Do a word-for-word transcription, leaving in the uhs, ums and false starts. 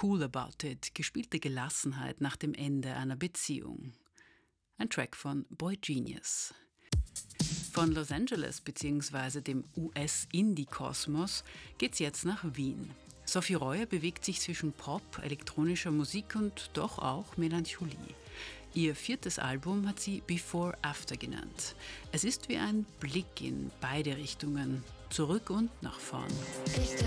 Cool About It, gespielte Gelassenheit nach dem Ende einer Beziehung. Ein Track von Boy Genius. Von Los Angeles bzw. dem U S-Indie-Kosmos geht's jetzt nach Wien. Sophie Reuer bewegt sich zwischen Pop, elektronischer Musik und doch auch Melancholie. Ihr viertes Album hat sie Before After genannt. Es ist wie ein Blick in beide Richtungen, zurück und nach vorn.